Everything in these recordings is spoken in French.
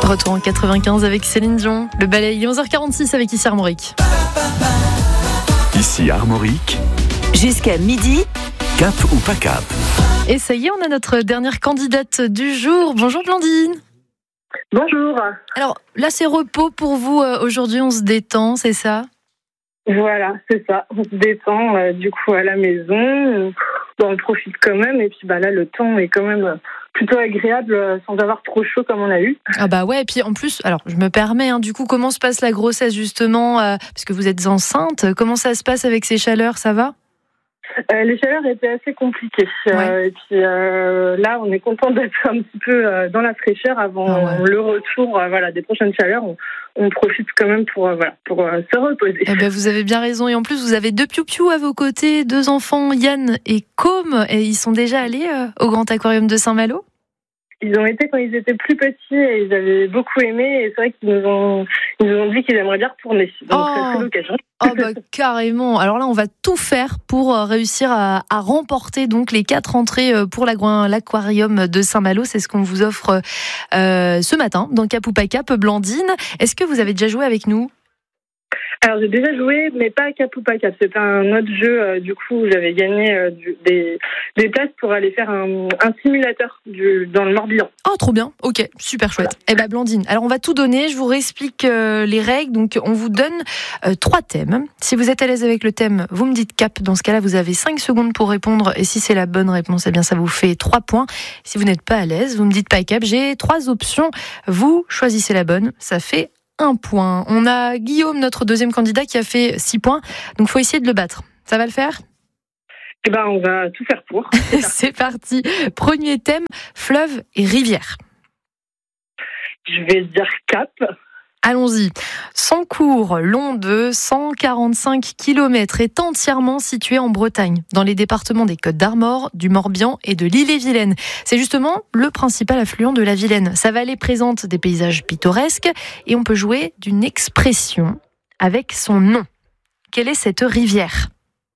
Retour en 95 avec Céline Dion. Le ballet, il est 11h46 avec ici Armorique. Ici Armorique. Jusqu'à midi. Cap ou pas cap? Et ça y est, on a notre dernière candidate du jour. Bonjour Blandine. Bonjour. Alors là, c'est repos pour vous. Aujourd'hui, on se détend, c'est ça? Voilà, c'est ça. On se détend du coup à la maison. On profite quand même. Et puis là, le temps est quand même plutôt agréable sans avoir trop chaud comme on a eu. Ah bah ouais, et puis en plus, alors je me permets, du coup, comment se passe la grossesse justement parce que vous êtes enceinte. Comment ça se passe avec ces chaleurs, ça va? Les chaleurs étaient assez compliquées. Ouais. Et puis là, on est content d'être un petit peu dans la fraîcheur avant le retour des prochaines chaleurs. On profite quand même pour se reposer. Eh ben, vous avez bien raison. Et en plus, vous avez 2 piou-piou à vos côtés, 2 enfants, Yann et Com. Et ils sont déjà allés au Grand Aquarium de Saint-Malo? Ils ont été quand ils étaient plus petits et ils avaient beaucoup aimé. Et c'est vrai qu'ils nous ont dit qu'ils aimeraient bien retourner. Donc c'est l'occasion. Oh bah carrément. Alors là, on va tout faire pour réussir à remporter donc les 4 entrées pour l'aquarium de Saint-Malo. C'est ce qu'on vous offre ce matin dans Cap ou pas cap. Blandine, est-ce que vous avez déjà joué avec nous? Alors j'ai déjà joué, mais pas à Cap ou pas cap. C'était un autre jeu, du coup, où j'avais gagné des places pour aller faire un simulateur dans le Morbihan. Oh, trop bien. Ok, super chouette. Voilà. Eh ben Blandine, alors on va tout donner. Je vous réexplique les règles. Donc on vous donne 3 thèmes. Si vous êtes à l'aise avec le thème, vous me dites cap. Dans ce cas-là, vous avez 5 secondes pour répondre. Et si c'est la bonne réponse, eh bien ça vous fait 3 points. Si vous n'êtes pas à l'aise, vous me dites pas cap. J'ai 3 options. Vous choisissez la bonne. Ça fait 1 point. On a Guillaume, notre deuxième candidat, qui a fait 6 points. Donc, il faut essayer de le battre. Ça va le faire? Eh ben, on va tout faire pour. C'est parti. Premier thème, fleuve et rivière. Je vais dire cap. Allons-y. Son cours, long de 145 km, est entièrement situé en Bretagne, dans les départements des Côtes-d'Armor, du Morbihan et de l'Ille-et-Vilaine. C'est justement le principal affluent de la Vilaine. Sa vallée présente des paysages pittoresques et on peut jouer d'une expression avec son nom. Quelle est cette rivière?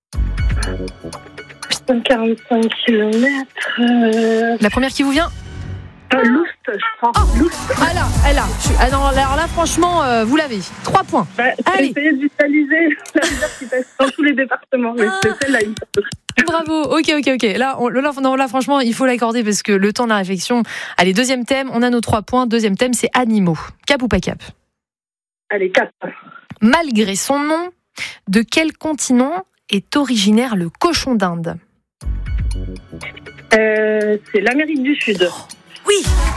145 km. La première qui vous vient? Loust, je crois. Oh, Loust. Alors là, franchement, vous l'avez. 3 points. J'ai essayé de visualiser la rivière qui passe dans tous les départements, mais c'est celle-là. Bravo. Ok. Là, franchement, il faut l'accorder parce que le temps de la réflexion. Allez, deuxième thème, on a nos 3 points. Deuxième thème, c'est animaux. Cap ou pas cap? Allez, cap. Malgré son nom, de quel continent est originaire le cochon d'Inde? C'est l'Amérique du Sud. Oui.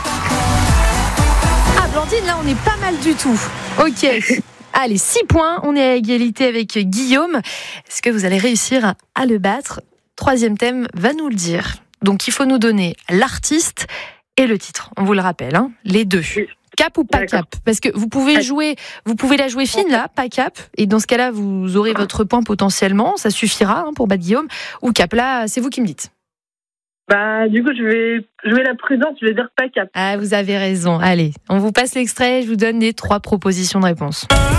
Ah, Blandine, là, on est pas mal du tout. Ok. Allez, 6 points. On est à égalité avec Guillaume. Est-ce que vous allez réussir à le battre? Troisième thème va nous le dire. Donc, il faut nous donner l'artiste et le titre. On vous le rappelle, les deux. Cap ou pas cap? Parce que vous pouvez la jouer fine, là, pas cap. Et dans ce cas-là, vous aurez votre point potentiellement. Ça suffira pour battre Guillaume. Ou cap, là, c'est vous qui me dites. Du coup, je vais jouer la prudence, je vais dire pas cap. Ah, vous avez raison. Allez, on vous passe l'extrait, je vous donne les 3 propositions de réponse.